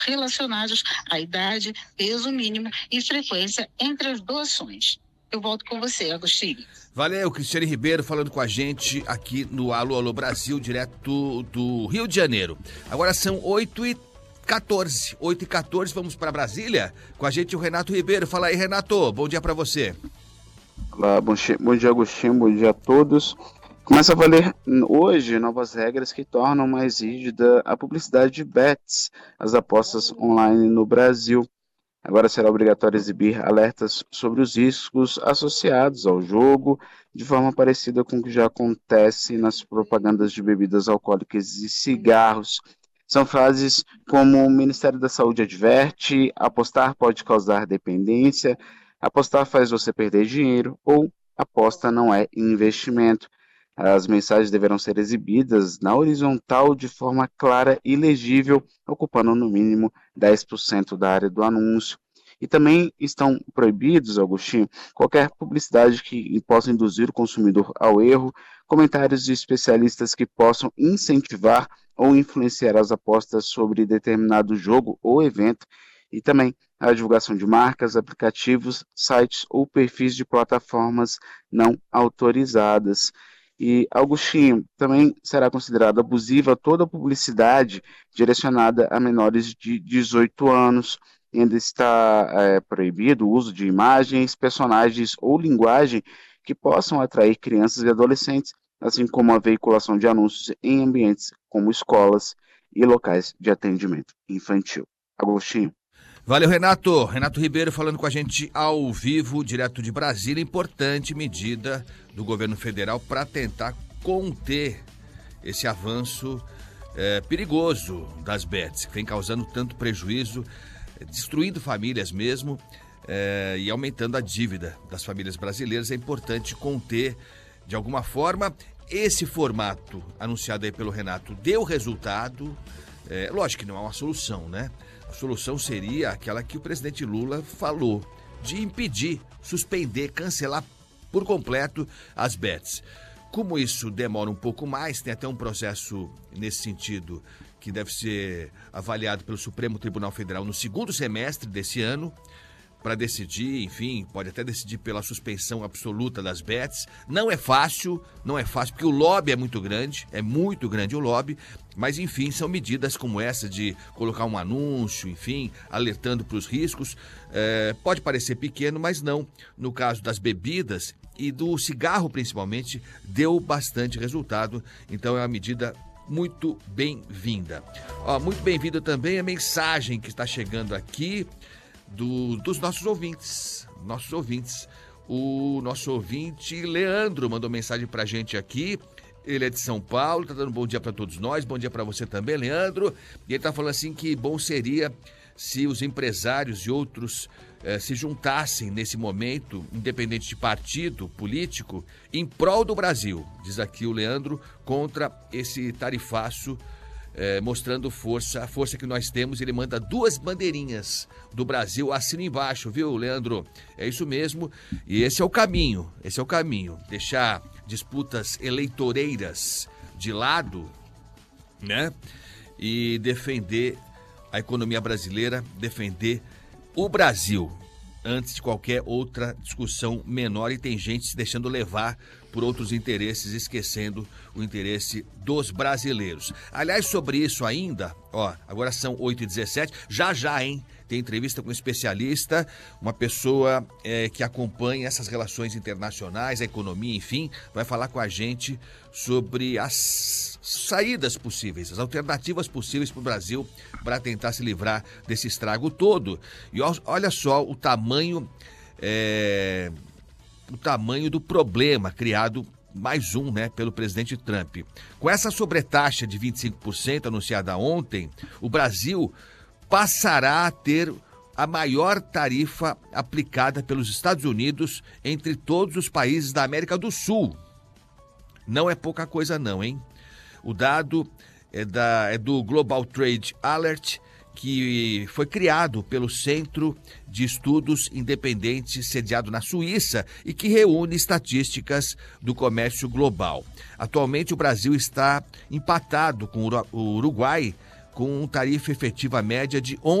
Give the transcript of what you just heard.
relacionados à idade, peso mínimo e frequência entre as doações. Eu volto com você, Agostinho. Valeu, Cristiane Ribeiro falando com a gente aqui no Alô, Alô Brasil, direto do Rio de Janeiro. Agora são 8h14. 8h14, vamos para Brasília. Com a gente o Renato Ribeiro. Fala aí, Renato. Bom dia para você. Olá, bom dia, Agostinho. Bom dia a todos. Começa a valer hoje novas regras que tornam mais rígida a publicidade de bets, as apostas online no Brasil. Agora será obrigatório exibir alertas sobre os riscos associados ao jogo, de forma parecida com o que já acontece nas propagandas de bebidas alcoólicas e cigarros. São frases como o Ministério da Saúde adverte, apostar pode causar dependência, apostar faz você perder dinheiro ou aposta não é investimento. As mensagens deverão ser exibidas na horizontal de forma clara e legível, ocupando no mínimo 10% da área do anúncio. E também estão proibidos, Agostinho, qualquer publicidade que possa induzir o consumidor ao erro, comentários de especialistas que possam incentivar ou influenciar as apostas sobre determinado jogo ou evento, e também a divulgação de marcas, aplicativos, sites ou perfis de plataformas não autorizadas. E, Agostinho, também será considerada abusiva toda publicidade direcionada a menores de 18 anos. Ainda está proibido o uso de imagens, personagens ou linguagem que possam atrair crianças e adolescentes, assim como a veiculação de anúncios em ambientes como escolas e locais de atendimento infantil. Agostinho. Valeu, Renato. Renato Ribeiro falando com a gente ao vivo, direto de Brasília. Importante medida do governo federal para tentar conter esse avanço perigoso das bets, que vem causando tanto prejuízo, destruindo famílias mesmo e aumentando a dívida das famílias brasileiras. É importante conter, de alguma forma. Esse formato anunciado aí pelo Renato deu resultado. Lógico que não é uma solução, né? A solução seria aquela que o presidente Lula falou, de impedir, suspender, cancelar por completo as bets. Como isso demora um pouco mais, tem até um processo nesse sentido que deve ser avaliado pelo Supremo Tribunal Federal no segundo semestre desse ano, para decidir, enfim, pode até decidir pela suspensão absoluta das bets. Não é fácil, porque o lobby é muito grande o lobby, mas enfim, são medidas como essa de colocar um anúncio, enfim, alertando para os riscos. Pode parecer pequeno, mas não. No caso das bebidas e do cigarro principalmente, deu bastante resultado, então é uma medida muito bem-vinda. Muito bem-vinda também a mensagem que está chegando aqui dos nossos ouvintes. O nosso ouvinte Leandro mandou mensagem pra gente aqui. Ele é de São Paulo, tá dando bom dia para todos nós. Bom dia para você também, Leandro. E ele tá falando assim que bom seria se os empresários e outros se juntassem nesse momento, independente de partido político, em prol do Brasil, diz aqui o Leandro, contra esse tarifaço, mostrando a força que nós temos. Ele manda 2 bandeirinhas do Brasil, assina embaixo, viu, Leandro? É isso mesmo, e esse é o caminho, deixar disputas eleitoreiras de lado, né? E defender a economia brasileira, defender o Brasil, antes de qualquer outra discussão menor, e tem gente se deixando levar por outros interesses, esquecendo o interesse dos brasileiros. Aliás, sobre isso ainda, agora são 8h17, já, hein? Tem entrevista com um especialista, uma pessoa que acompanha essas relações internacionais, a economia, enfim, vai falar com a gente sobre as saídas possíveis, as alternativas possíveis para o Brasil para tentar se livrar desse estrago todo. E olha só o tamanho do problema criado, mais um, né, pelo presidente Trump. Com essa sobretaxa de 25% anunciada ontem, o Brasil passará a ter a maior tarifa aplicada pelos Estados Unidos entre todos os países da América do Sul. Não é pouca coisa não, hein? O dado é do Global Trade Alert, que foi criado pelo Centro de Estudos Independentes, sediado na Suíça, e que reúne estatísticas do comércio global. Atualmente, o Brasil está empatado com o Uruguai com tarifa efetiva média de